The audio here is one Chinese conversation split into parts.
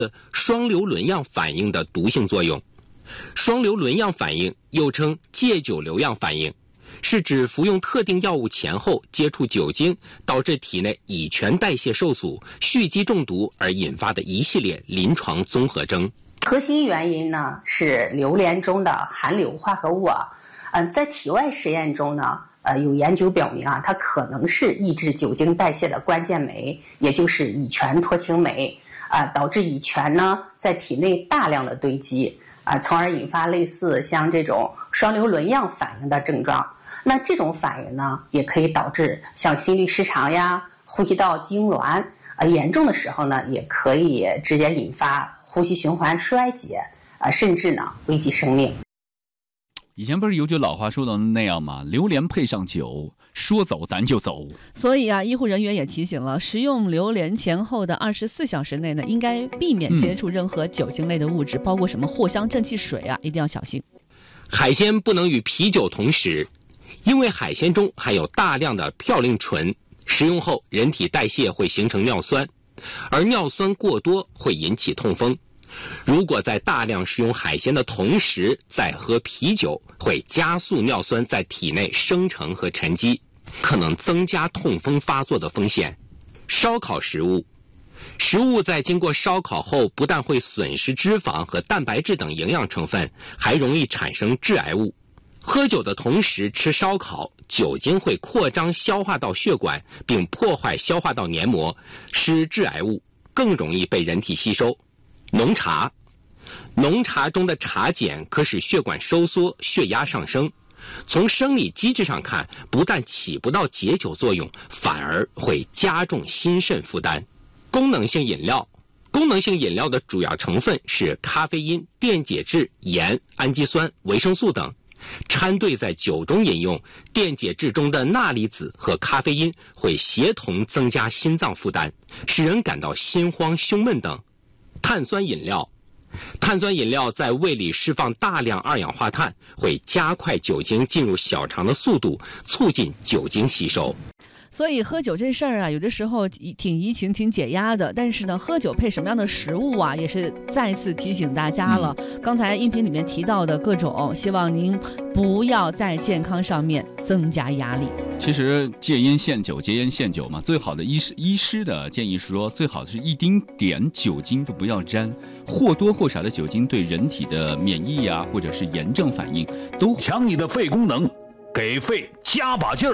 双硫仑样反应的毒性作用。双硫仑样反应又称戒酒硫样反应，是指服用特定药物前后接触酒精，导致体内乙醛代谢受阻、蓄积中毒而引发的一系列临床综合征。 核心原因呢是榴莲中的含硫化合物在体外实验中呢，有研究表明它可能是抑制酒精代谢的关键酶，也就是乙醛脱氢酶导致乙醛呢在体内大量的堆积从而引发类似像这种双硫仑样反应的症状。那这种反应呢，也可以导致像心律失常呀、呼吸道痉挛，严重的时候呢，也可以直接引发呼吸循环衰竭，甚至呢危及生命。 以前不是有句老话说的那样吗？榴莲配上酒，说走咱就走。 所以医护人员也提醒了，食用榴莲前后的24小时内呢，应该避免接触任何酒精类的物质，包括什么藿香正气水一定要小心。 海鲜不能与啤酒同食，因为海鲜中含有大量的嘌呤醇，食用后人体代谢会形成尿酸，而尿酸过多会引起痛风。如果在大量食用海鲜的同时再喝啤酒，会加速尿酸在体内生成和沉积，可能增加痛风发作的风险。烧烤食物在经过烧烤后，不但会损失脂肪和蛋白质等营养成分，还容易产生致癌物。喝酒的同时吃烧烤，酒精会扩张消化道血管，并破坏消化道黏膜，使致癌物更容易被人体吸收。浓茶中的茶碱可使血管收缩，血压上升。从生理机制上看，不但起不到解酒作用，反而会加重心肾负担。功能性饮料的主要成分是咖啡因、电解质、盐、氨基酸、维生素等。掺兑在酒中饮用，电解质中的钠离子和咖啡因会协同增加心脏负担，使人感到心慌、胸闷等。碳酸饮料在胃里释放大量二氧化碳，会加快酒精进入小肠的速度，促进酒精吸收。 所以喝酒这事儿有的时候挺怡情、挺解压的，但是呢，喝酒配什么样的食物也是再次提醒大家了。刚才音频里面提到的各种，希望您不要在健康上面增加压力。 其实戒烟限酒嘛，最好的医师的建议是说，最好的是一丁点酒精都不要沾，或多或少的酒精对人体的免疫或者是炎症反应都强你的肺功能，给肺加把劲儿。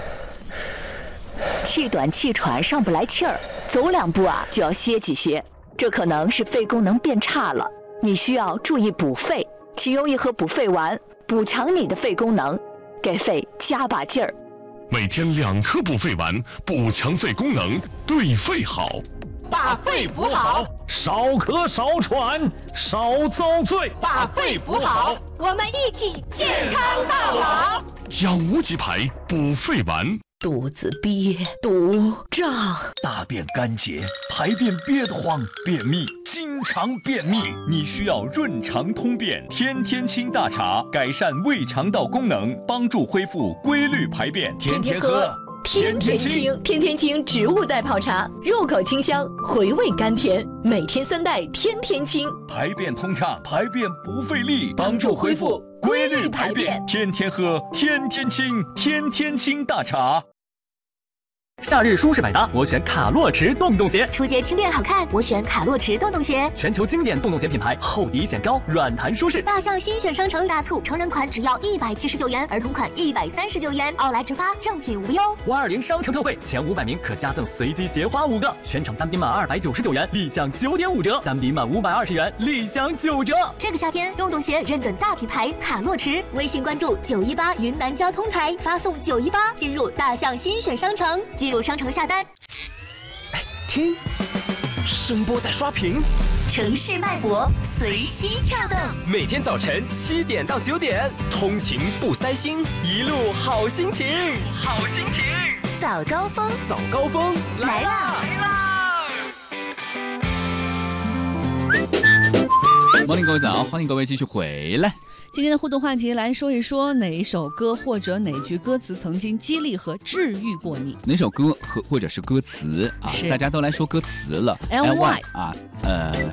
气短气喘上不来气儿，走2步就要歇几歇，这可能是肺功能变差了，你需要注意补肺，请用一盒补肺丸，补强你的肺功能，给肺加把劲儿。 每天2颗补肺丸，补强肺功能，对肺好。 把肺补好， 少咳少喘少遭罪。 把肺补好，我们一起健康到老。 养无极牌补肺丸。 肚子憋、肚胀、 大便干结、排便憋得慌、便秘，经常便秘，你需要润肠通便天天清大茶，改善胃肠道功能，帮助恢复规律排便。天天喝， 天天清。天天清植物代泡茶，入口清香，回味甘甜，每天3袋，天天清， 排便通畅，排便不费力，帮助恢复规律排便。天天喝，天天清，天天清大茶。 夏日舒适百搭，我选卡洛驰洞洞鞋。 初阶轻便好看，我选卡洛驰洞洞鞋。 全球经典洞洞鞋品牌，厚底显高，软弹舒适。 大象新选商城大促，成人款只要179元，儿童款139元，奥莱直发，正品无忧。 520商城特惠，前500名可加赠随机鞋花5个，全场单品满299元，立享9.5折；单品满520元，立享9折。 这个夏天，洞洞鞋认准大品牌卡洛驰，微信关注918云南交通台，发送918进入大象新选商城。入商城下单。 听，声波在刷屏， 城市脉搏随心跳动。 每天早晨7点到9点，通勤不塞心，一路好心情，好心情。 早高峰， 早高峰来啦 ！Morning， 各位早，欢迎各位继续回来。 今天的互动话题来说一说，哪一首歌或者哪句歌词曾经激励和治愈过你？ 哪首歌或者是歌词大家都来说歌词了。 LY